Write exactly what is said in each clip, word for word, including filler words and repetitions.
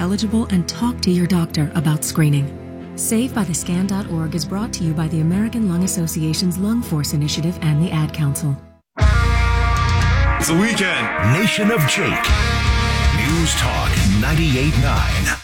eligible and talk to your doctor about screening. Save by the Scan dot org is brought to you by the American Lung Association's Lung Force Initiative and the Ad Council. It's the weekend. Nation of Jake. News Talk ninety-eight point nine.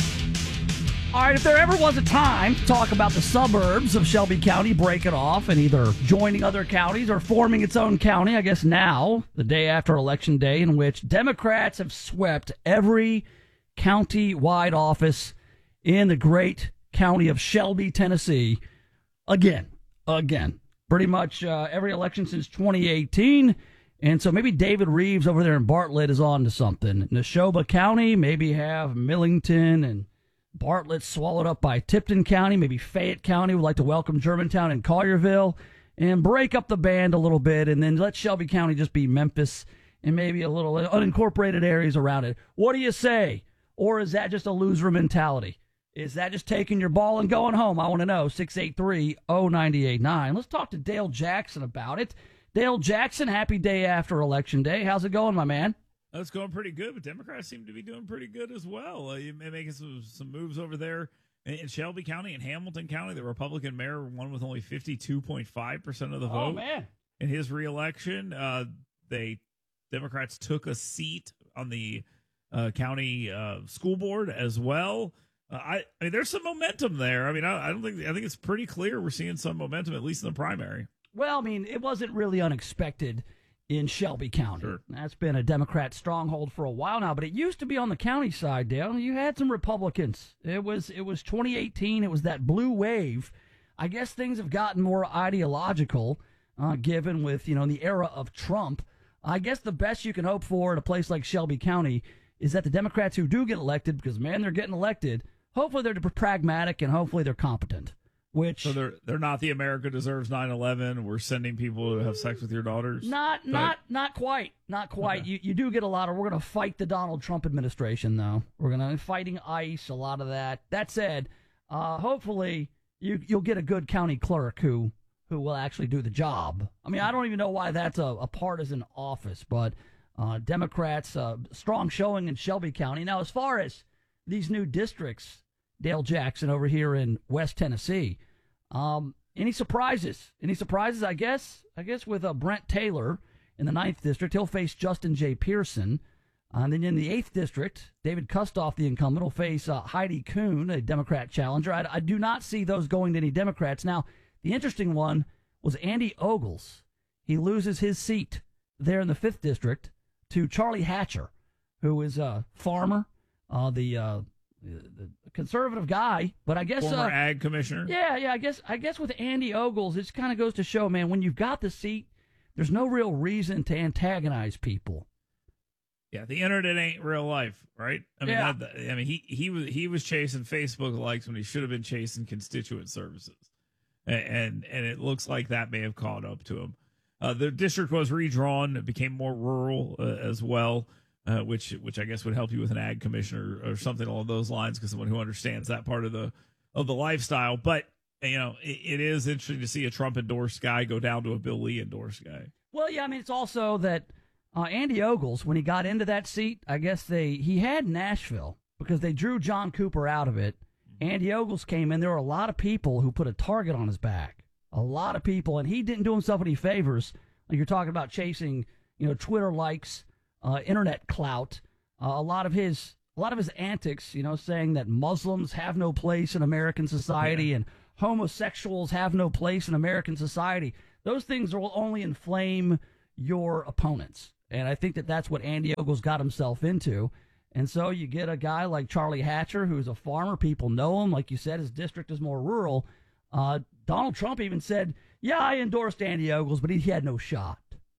All right, if there ever was a time to talk about the suburbs of Shelby County breaking off and either joining other counties or forming its own county, I guess now, the day after Election Day, in which Democrats have swept every county-wide office in the great county of Shelby, Tennessee, again, again. Pretty much uh, every election since twenty eighteen. And so maybe David Reeves over there in Bartlett is on to something. Neshoba County, maybe have Millington and Bartlett swallowed up by Tipton County. Maybe Fayette County would like to welcome Germantown and Collierville and break up the band a little bit and then let Shelby County just be Memphis and maybe a little unincorporated areas around it. What do you say? Or is that just a loser mentality? Is that just taking your ball and going home? I want to know. six eight three, oh nine eight nine. Let's talk to Dale Jackson about it. Dale Jackson, happy day after Election Day. How's it going, my man? It's going pretty good, but Democrats seem to be doing pretty good as well. Uh, you're making some, some moves over there in Shelby County and Hamilton County. The Republican mayor won with only fifty-two point five percent of the vote. Oh, man. In his reelection. Uh, they Democrats took a seat on the uh, county uh, school board as well. Uh, I, I mean, there's some momentum there. I mean, I, I don't think I think it's pretty clear we're seeing some momentum, at least in the primary. Well, I mean, it wasn't really unexpected in Shelby County. Sure. That's been a Democrat stronghold for a while now, but it used to be on the county side, Dale. You had some Republicans. It was it was twenty eighteen. It was that blue wave. I guess things have gotten more ideological, uh, given with, you know, the era of Trump. I guess the best you can hope for in a place like Shelby County is that the Democrats who do get elected, because, man, they're getting elected, hopefully they're pragmatic and hopefully they're competent. Which, so they're they're not the America deserves nine eleven. We're sending people to have sex with your daughters. Not but, not not quite, not quite. Okay. You you do get a lot of. We're going to fight the Donald Trump administration, though. We're going to fighting ICE, a lot of that. That said, uh, hopefully you you'll get a good county clerk who who will actually do the job. I mean, I don't even know why that's a, a partisan office, but uh, Democrats uh, strong showing in Shelby County. Now, as far as these new districts, Dale Jackson over here in West Tennessee. Um, any surprises? Any surprises? I guess. I guess with uh, Brent Taylor in the ninth district, he'll face Justin J. Pearson. Uh, and then in the eighth district, David Kustoff, the incumbent, will face uh, Heidi Kuhn, a Democrat challenger. I, I do not see those going to any Democrats. Now, the interesting one was Andy Ogles. He loses his seat there in the fifth district to Charlie Hatcher, who is a farmer, uh, the. Uh, The conservative guy, but I guess former uh, ag commissioner. Yeah, yeah. I guess I guess with Andy Ogles, it kind of goes to show, man, when you've got the seat, there's no real reason to antagonize people. Yeah, the internet ain't real life, right? I mean, yeah. that, I mean, he he was he was chasing Facebook likes when he should have been chasing constituent services, and and, and it looks like that may have caught up to him. Uh, the district was redrawn; it became more rural uh, as well. Uh, which which I guess would help you with an ag commissioner or something along those lines, because someone who understands that part of the of the lifestyle. But you know, it, it is interesting to see a Trump endorsed guy go down to a Bill Lee endorsed guy. Well, yeah, I mean, it's also that uh, Andy Ogles, when he got into that seat, I guess they he had Nashville because they drew John Cooper out of it. Andy Ogles came in. There were a lot of people who put a target on his back, a lot of people, and he didn't do himself any favors. Like you're talking about chasing, you know, Twitter likes. Uh, internet clout, uh, a lot of his, a lot of his antics, you know, saying that Muslims have no place in American society yeah. and homosexuals have no place in American society. Those things will only inflame your opponents, and I think that that's what Andy Ogles got himself into. And so you get a guy like Charlie Hatcher, who's a farmer. People know him, like you said. His district is more rural. Uh, Donald Trump even said, "Yeah, I endorsed Andy Ogles, but he had no shot."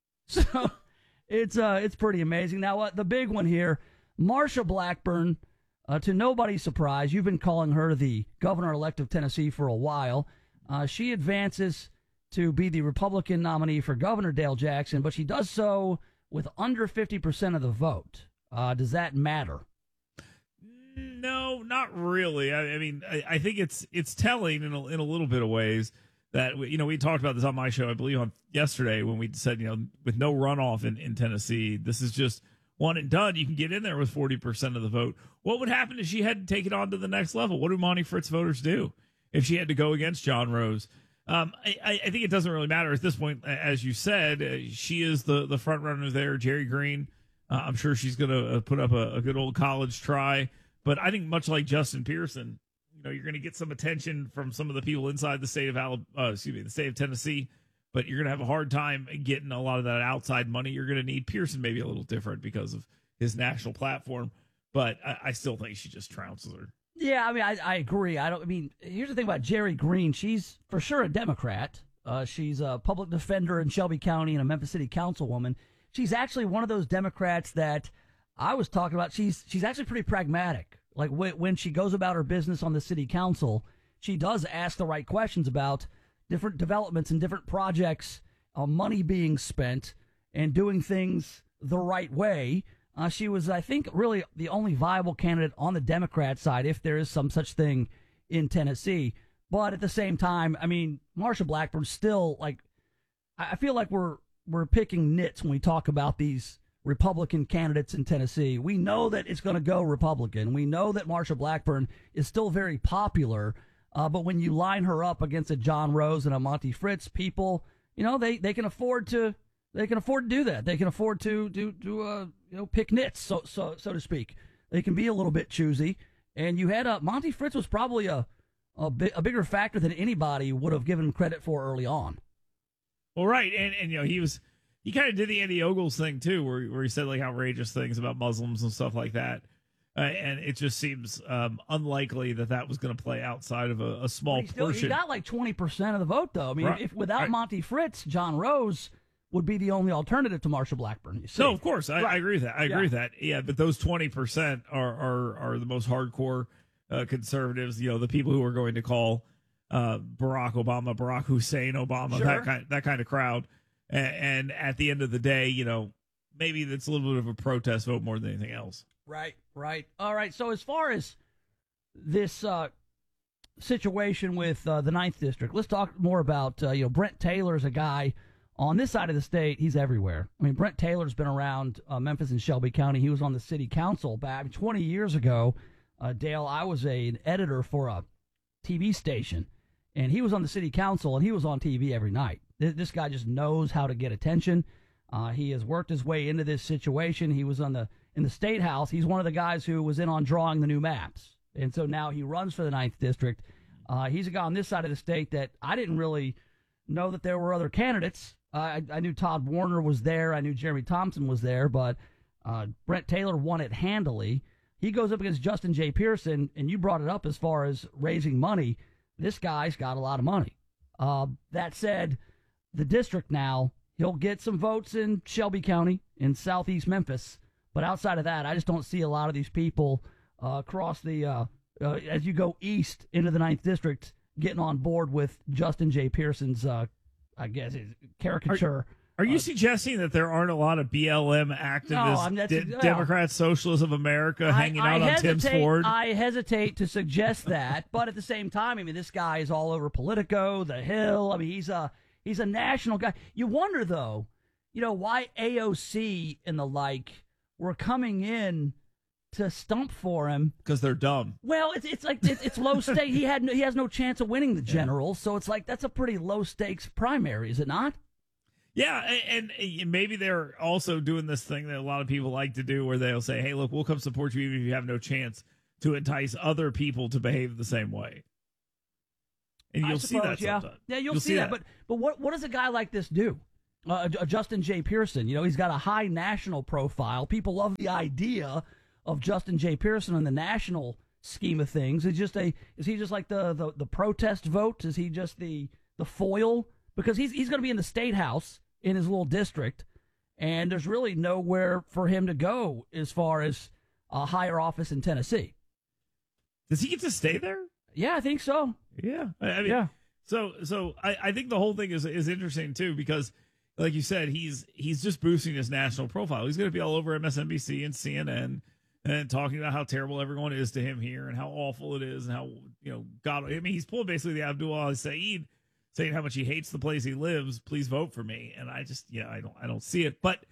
So. It's uh, it's pretty amazing. Now, uh, the big one here, Marsha Blackburn, uh, to nobody's surprise, you've been calling her the governor-elect of Tennessee for a while. Uh, she advances to be the Republican nominee for Governor Dale Jackson, but she does so with under fifty percent of the vote. Uh, does that matter? No, not really. I, I mean, I, I think it's it's telling in a, in a little bit of ways. That, you know, we talked about this on my show, I believe, on yesterday when we said, you know, with no runoff in, in Tennessee, this is just one and done. You can get in there with forty percent of the vote. What would happen if she had to take it on to the next level? What do Monty Fritz voters do if she had to go against John Rose? Um, I, I think it doesn't really matter at this point. As you said, uh, she is the, the front runner there. Jerry Green, uh, I'm sure she's going to uh, put up a, a good old college try. But I think much like Justin Pearson, you know, you're going to get some attention from some of the people inside the state of Alabama, uh, excuse me, the state of Tennessee. But you're going to have a hard time getting a lot of that outside money. You're going to need Pearson maybe a little different because of his national platform. But I, I still think she just trounces her. Yeah, I mean, I, I agree. I don't. I mean, here's the thing about Jerry Green. She's for sure a Democrat. Uh, she's a public defender in Shelby County and a Memphis City councilwoman. She's actually one of those Democrats that I was talking about. She's she's actually pretty pragmatic. Like when, when she goes about her business on the city council, she does ask the right questions about different developments and different projects, uh, money being spent, and doing things the right way. Uh, she was, I think, really the only viable candidate on the Democrat side, if there is some such thing in Tennessee. But at the same time, I mean, Marsha Blackburn's still, like, I feel like we're we're picking nits when we talk about these Republican candidates in Tennessee. We know that it's going to go Republican. We know that Marsha Blackburn is still very popular. Uh, but when you line her up against a John Rose and a Monty Fritz, people, you know, they, they can afford to they can afford to do that. They can afford to do to uh, you know pick nits, so so so to speak. They can be a little bit choosy. And you had a Monty Fritz was probably a a, bi- a bigger factor than anybody would have given him credit for early on. Well, right, and and you know he was he kind of did the Andy Ogles thing too, where where he said like outrageous things about Muslims and stuff like that. Uh, and it just seems um, unlikely that that was going to play outside of a, a small he still, portion. He got like twenty percent of the vote, though. I mean, Right. if without Right. Monty Fritz, John Rose would be the only alternative to Marsha Blackburn. You see? No, of course, I, Right. I agree with that. I agree Yeah. with that. Yeah, but those twenty percent are are are the most hardcore uh, conservatives. You know, the people who are going to call uh, Barack Obama, Barack Hussein Obama, Sure. that kind that kind of crowd. And, and at the end of the day, you know, maybe it's a little bit of a protest vote more than anything else. Right, right. All right. So as far as this uh, situation with uh, the ninth District, let's talk more about, uh, you know, Brent Taylor's a guy on this side of the state. He's everywhere. I mean, Brent Taylor's been around uh, Memphis and Shelby County. He was on the city council back twenty years ago. Uh, Dale, I was a, an editor for a T V station, and he was on the city council, and he was on T V every night. This, this guy just knows how to get attention. Uh, he has worked his way into this situation. He was on the in the State House. He's one of the guys who was in on drawing the new maps. And so now he runs for the ninth District. Uh, he's a guy on this side of the state that I didn't really know that there were other candidates. Uh, I, I knew Todd Warner was there. I knew Jeremy Thompson was there. But uh, Brent Taylor won it handily. He goes up against Justin J. Pearson, and you brought it up as far as raising money. This guy's got a lot of money. Uh, that said, the district now, he'll get some votes in Shelby County, in southeast Memphis. But outside of that, I just don't see a lot of these people uh, across the, uh, uh, as you go east into the ninth District, getting on board with Justin J. Pearson's, uh, I guess, his caricature. Are you Uh, suggesting that there aren't a lot of B L M activists, No, I'm- that's- De- well, Democrats, Socialists of America hanging I, out I on Tim's hesitate, Ford? I hesitate to suggest that, but at the same time, I mean, this guy is all over Politico, The Hill. I mean, he's a he's a national guy. You wonder, though, you know, why A O C and the like were coming in to stump for him. Because they're dumb. Well, it's it's like it's, it's low stake. He had no, he has no chance of winning the general, so it's like that's a pretty low stakes primary, is it not? Yeah, and, and maybe they're also doing this thing that a lot of people like to do where they'll say, hey, look, we'll come support you even if you have no chance, to entice other people to behave the same way. And I you'll see suppose, that yeah. sometimes. Yeah, you'll, see, that. But but what what does a guy like this do? Uh, uh, Justin J. Pearson, you know, he's got a high national profile. People love the idea of Justin J. Pearson in the national scheme of things. Is just a is he just like the, the, the protest vote? Is he just the the foil? Because he's he's going to be in the state house in his little district, and there's really nowhere for him to go as far as a higher office in Tennessee. Does he get to stay there? Yeah, I think so. Yeah. I I mean, Yeah. So, so I, I think the whole thing is is interesting too because, like you said, he's he's just boosting his national profile. He's going to be all over M S N B C and C N N and talking about how terrible everyone is to him here and how awful it is and how you know God. I mean, he's pulling basically the Abdul Ali Saeed, saying how much he hates the place he lives. Please vote for me. And I just, you know, I don't I don't see it. But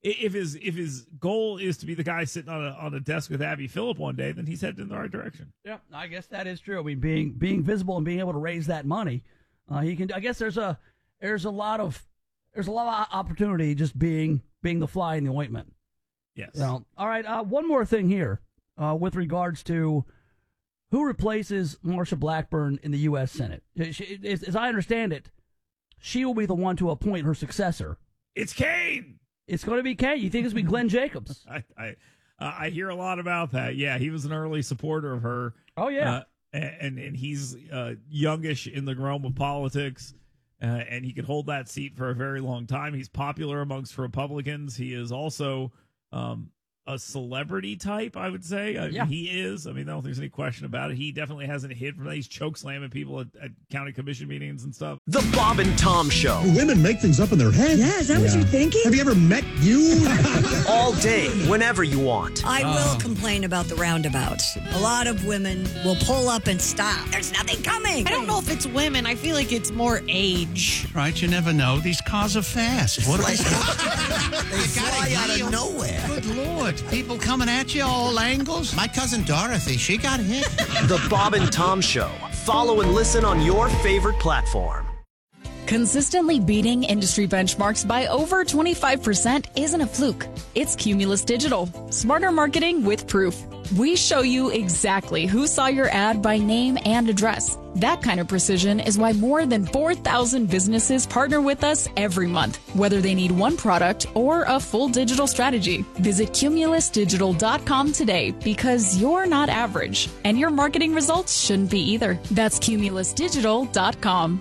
if his if his goal is to be the guy sitting on a on a desk with Abby Phillip one day, then he's headed in the right direction. Yeah, I guess that is true. I mean, being being visible and being able to raise that money, uh, he can. I guess there's a there's a lot of there's a lot of opportunity just being being the fly in the ointment. Yes. You know? All right. Uh, one more thing here uh, with regards to who replaces Marsha Blackburn in the U S Senate. She, as, as I understand it, she will be the one to appoint her successor. It's Kane. It's going to be Kane. You think it's going to be Glenn Jacobs? I I, uh, I hear a lot about that. Yeah, he was an early supporter of her. Oh, yeah. Uh, and, and he's uh, youngish in the realm of politics, uh, and he could hold that seat for a very long time. He's popular amongst Republicans. He is also um, a celebrity type, I would say. I Yeah. mean, he is. I mean, I don't think there's any question about it. He definitely hasn't hid from that. He's choke slamming people at, at county commission meetings and stuff. The Bob and Tom Show. Women make things up in their head. Yeah, is that what you're thinking? Have you ever met you? All day, whenever you want. I will complain about the roundabouts. A lot of women will pull up and stop. There's nothing coming. I don't know if it's women. I feel like it's more age. Right, you never know. These cars are fast. What They fly out of nowhere. Good Lord. People coming at you all angles. My cousin Dorothy, she got hit. The Bob and Tom Show. Follow and listen on your favorite platform. Consistently beating industry benchmarks by over twenty-five percent isn't a fluke. It's Cumulus Digital. Smarter marketing with proof. We show you exactly who saw your ad by name and address. That kind of precision is why more than four thousand businesses partner with us every month, whether they need one product or a full digital strategy. Visit cumulus digital dot com today because you're not average, and your marketing results shouldn't be either. That's cumulus digital dot com.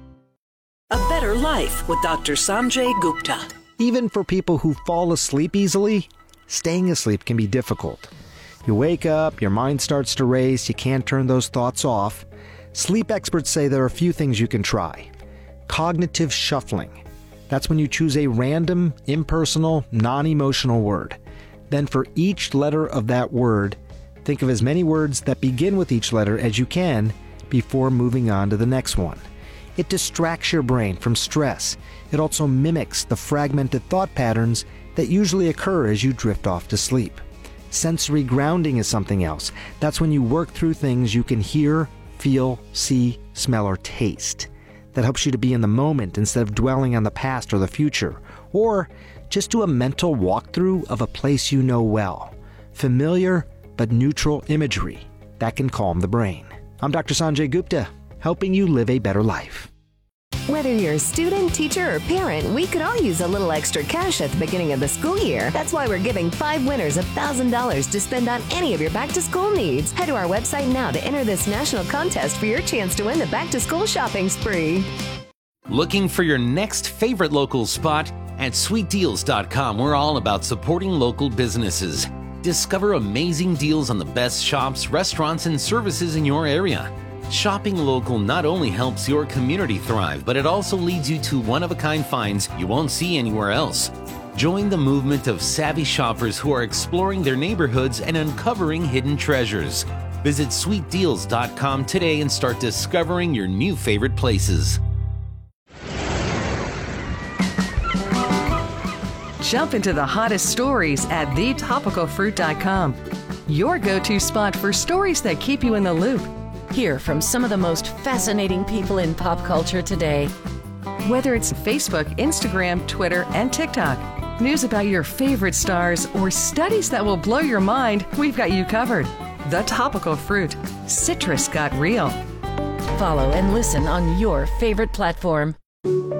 A Better Life with Doctor Sanjay Gupta. Even for people who fall asleep easily, staying asleep can be difficult. You wake up, your mind starts to race, you can't turn those thoughts off. Sleep experts say there are a few things you can try. Cognitive shuffling. That's when you choose a random, impersonal, non-emotional word. Then for each letter of that word, think of as many words that begin with each letter as you can before moving on to the next one. It distracts your brain from stress. It also mimics the fragmented thought patterns that usually occur as you drift off to sleep. Sensory grounding is something else. That's when you work through things you can hear, feel, see, smell, or taste. That helps you to be in the moment instead of dwelling on the past or the future. Or just do a mental walkthrough of a place you know well. Familiar but neutral imagery. That can calm the brain. I'm Doctor Sanjay Gupta, helping you live a better life. Whether you're a student, teacher, or parent, we could all use a little extra cash at the beginning of the school year. That's why we're giving five winners one thousand dollars to spend on any of your back-to-school needs. Head to our website now to enter this national contest for your chance to win the back-to-school shopping spree. Looking for your next favorite local spot? At sweet deals dot com, we're all about supporting local businesses. Discover amazing deals on the best shops, restaurants, and services in your area. Shopping local not only helps your community thrive, but it also leads you to one-of-a-kind finds you won't see anywhere else. Join the movement of savvy shoppers who are exploring their neighborhoods and uncovering hidden treasures. Visit sweet deals dot com today and start discovering your new favorite places. Jump into the hottest stories at the topical fruit dot com. Your go-to spot for stories that keep you in the loop. Hear from some of the most fascinating people in pop culture today. Whether it's Facebook, Instagram, Twitter, and TikTok, news about your favorite stars, or studies that will blow your mind, we've got you covered. The Topical Fruit. Citrus got real. Follow and listen on your favorite platform.